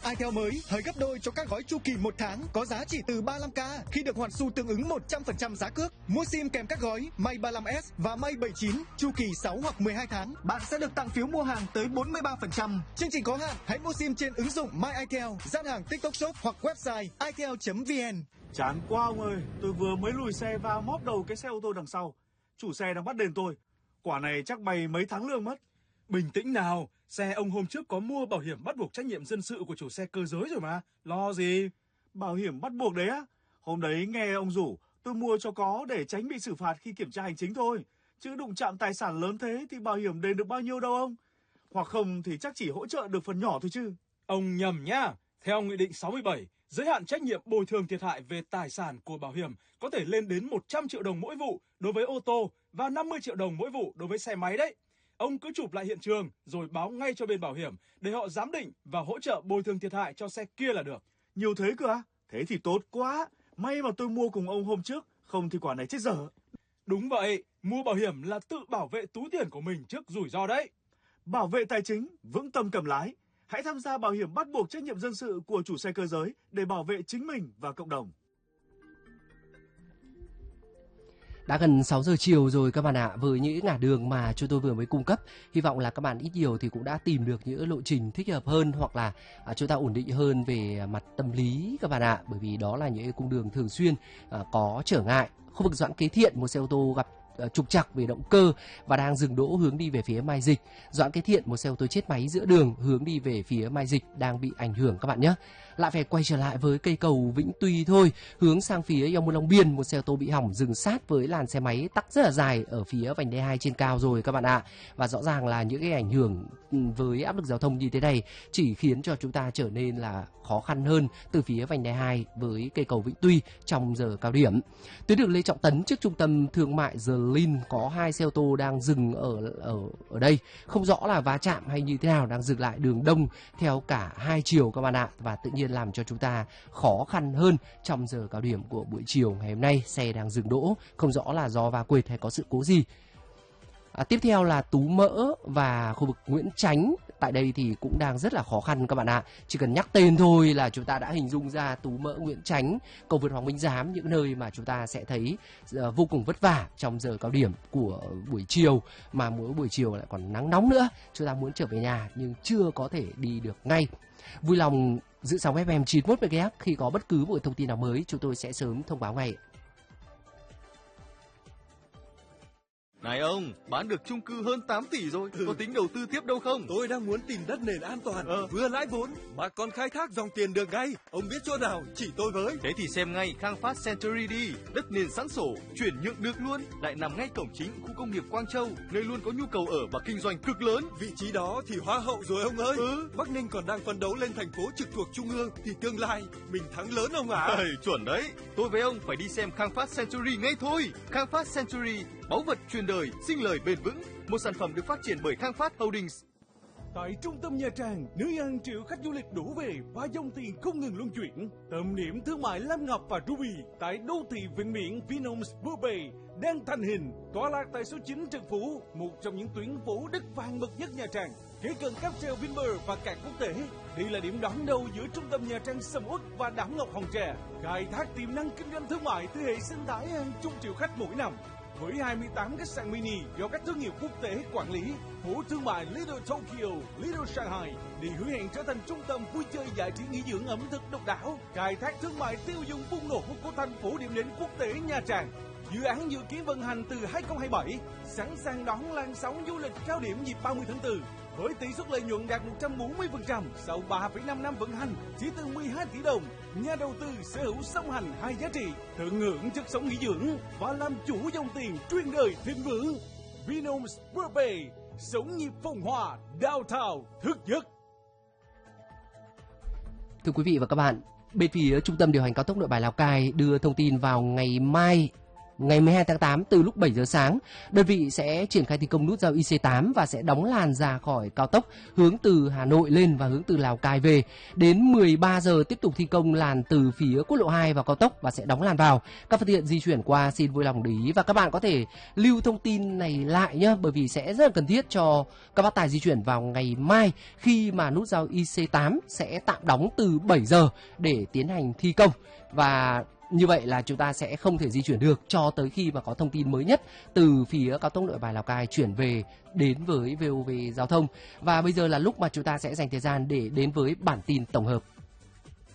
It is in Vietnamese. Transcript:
itel mới hơi gấp đôi cho các gói chu kỳ 1 tháng có giá chỉ từ 35k khi được hoàn xu tương ứng 100% giá cước. Mua sim kèm các gói May 35S và May 79 chu kỳ 6 hoặc 12 tháng, bạn sẽ được tặng phiếu mua hàng tới 43%. Chương trình có hạn, hãy mua sim trên ứng dụng My itel, gian hàng TikTok Shop hoặc website itel.vn. Chán quá ông ơi, tôi vừa mới lùi xe và móp đầu cái xe ô tô đằng sau. Chủ xe đang bắt đền tôi. Quả này chắc bay mấy tháng lương mất. Bình tĩnh nào, xe ông hôm trước có mua bảo hiểm bắt buộc trách nhiệm dân sự của chủ xe cơ giới rồi mà, lo gì? Bảo hiểm bắt buộc đấy á? Hôm đấy nghe ông rủ, tôi mua cho có để tránh bị xử phạt khi kiểm tra hành chính thôi. Chứ đụng chạm tài sản lớn thế thì bảo hiểm đền được bao nhiêu đâu ông? Hoặc không thì chắc chỉ hỗ trợ được phần nhỏ thôi chứ. Ông nhầm nhá. Theo Nghị định 67, giới hạn trách nhiệm bồi thường thiệt hại về tài sản của bảo hiểm có thể lên đến 100 triệu đồng mỗi vụ đối với ô tô và 50 triệu đồng mỗi vụ đối với xe máy đấy. Ông cứ chụp lại hiện trường rồi báo ngay cho bên bảo hiểm để họ giám định và hỗ trợ bồi thường thiệt hại cho xe kia là được. Nhiều thế cơ à? Thế thì tốt quá. May mà tôi mua cùng ông hôm trước, không thì quả này chết dở. Đúng vậy, mua bảo hiểm là tự bảo vệ túi tiền của mình trước rủi ro đấy. Bảo vệ tài chính, vững tâm cầm lái. Hãy tham gia bảo hiểm bắt buộc trách nhiệm dân sự của chủ xe cơ giới để bảo vệ chính mình và cộng đồng. Đã gần 6 giờ chiều rồi các bạn ạ. Với những ngả đường mà chúng tôi vừa mới cung cấp, hy vọng là các bạn ít nhiều thì cũng đã tìm được những lộ trình thích hợp hơn, hoặc là chúng ta ổn định hơn về mặt tâm lý các bạn ạ. Bởi vì đó là những cung đường thường xuyên có trở ngại. Khu vực Doãn Kế Thiện, một xe ô tô gặp trục trặc về động cơ và đang dừng đỗ hướng đi về phía Mai Dịch. Doãn Kế Thiện, một xe ô tô chết máy giữa đường hướng đi về phía Mai Dịch đang bị ảnh hưởng các bạn nhé. Lại phải quay trở lại với cây cầu Vĩnh Tuy thôi, hướng sang phía Eo Môn Long Biên, một xe ô tô bị hỏng dừng sát với làn xe máy tắc rất là dài ở phía vành đai 2 trên cao rồi các bạn ạ. Và rõ ràng là những cái ảnh hưởng với áp lực giao thông như thế này chỉ khiến cho chúng ta trở nên là khó khăn hơn từ phía vành đai 2 với cây cầu Vĩnh Tuy trong giờ cao điểm. Tuyến đường Lê Trọng Tấn trước trung tâm thương mại The Lin có 2 xe ô tô đang dừng ở đây, không rõ là va chạm hay như thế nào, đang dừng lại đường đông theo cả hai chiều các bạn ạ, và tự nhiên làm cho chúng ta khó khăn hơn trong giờ cao điểm của buổi chiều ngày hôm nay. Xe đang dừng đỗ, không rõ là do va quệt hay có sự cố gì. Tiếp theo là Tú Mỡ và khu vực Nguyễn Chánh. Tại đây thì cũng đang rất là khó khăn các bạn ạ. Chỉ cần nhắc tên thôi là chúng ta đã hình dung ra Tú Mỡ, Nguyễn Chánh, cầu vượt Hoàng Minh Giám, những nơi mà chúng ta sẽ thấy vô cùng vất vả trong giờ cao điểm của buổi chiều. Mà mỗi buổi chiều lại còn nắng nóng nữa. Chúng ta muốn trở về nhà nhưng chưa có thể đi được ngay. Vui lòng giữ sóng FM 91 MHz, khi có bất cứ một thông tin nào mới chúng tôi sẽ sớm thông báo ngay. Này ông, bán được chung cư hơn 8 tỷ rồi, có tính đầu tư tiếp đâu không? Tôi đang muốn tìm đất nền an toàn, vừa lãi vốn mà còn khai thác dòng tiền được ngay. Ông biết chỗ nào chỉ tôi với. Thế thì xem ngay Khang Phát Century đi, đất nền sẵn sổ, chuyển nhượng được luôn, lại nằm ngay cổng chính khu công nghiệp Quang Châu, nơi luôn có nhu cầu ở và kinh doanh cực lớn. Vị trí đó thì hoa hậu rồi ông ơi. Bắc Ninh còn đang phấn đấu lên thành phố trực thuộc trung ương thì tương lai mình thắng lớn ông ạ. Chuẩn đấy, tôi với ông phải đi xem Khang Phát Century ngay thôi. Khang Phát Century, báu vật truyền đời, sinh lời bền vững, một sản phẩm được phát triển bởi Khang Phát Holdings. Tại trung tâm Nha Trang, nơi hàng triệu khách du lịch đổ về và dòng tiền không ngừng luân chuyển. Tâm điểm thương mại Lam Ngọc và Ruby tại đô thị Vịnh Biển Vinhomes Bourbay đang thành hình, tọa lạc tại số 9 Trần Phú, một trong những tuyến phố đất vàng bậc nhất Nha Trang, kế cận cáp treo Vinpearl và cảng quốc tế. Đây là điểm đón đầu giữa trung tâm Nha Trang sầm uất và đảo ngọc Hòn Tre, khai thác tiềm năng kinh doanh thương mại từ hệ sinh thái hàng chục triệu khách mỗi năm. Với 28 khách sạn mini do các thương hiệu quốc tế quản lý, phố thương mại Little Tokyo, Little Shanghai để hứa hẹn trở thành trung tâm vui chơi giải trí nghỉ dưỡng ẩm thực độc đáo, khai thác thương mại tiêu dùng bùng nổ của thành phố điểm đến quốc tế Nha Trang. Dự án dự kiến vận hành từ 2027, sẵn sàng đón làn sóng du lịch cao điểm dịp 30 tháng 4. Với tỷ suất lợi nhuận đạt 140% sau 3,5 năm vận hành, chỉ từ 12 tỷ đồng, nhà đầu tư sở hữu song hành hai giá trị, tận hưởng chất sống nghỉ dưỡng và làm chủ dòng tiền truyền đời thịnh vượng. Vinhomes Bourbay, sống nhịp phồn hoa, downtown thức giấc. Thưa quý vị và các bạn, bên phía Trung tâm điều hành cao tốc Nội Bài Lào Cai đưa thông tin vào ngày mai ngày 12 tháng 8 từ lúc 7 giờ sáng, đơn vị sẽ triển khai thi công nút giao IC8 và sẽ đóng làn ra khỏi cao tốc hướng từ Hà Nội lên và hướng từ Lào Cai về. Đến 13 giờ tiếp tục thi công làn từ phía quốc lộ 2 vào cao tốc và sẽ đóng làn vào. Các phương tiện di chuyển qua xin vui lòng để ý và các bạn có thể lưu thông tin này lại nhé, bởi vì sẽ rất là cần thiết cho các bác tài di chuyển vào ngày mai khi mà nút giao IC8 sẽ tạm đóng từ 7 giờ để tiến hành thi công. Và như vậy là chúng ta sẽ không thể di chuyển được cho tới khi mà có thông tin mới nhất từ phía cao tốc Nội Bài Lào Cai chuyển về đến với VOV Giao thông. Và bây giờ là lúc mà chúng ta sẽ dành thời gian để đến với bản tin tổng hợp.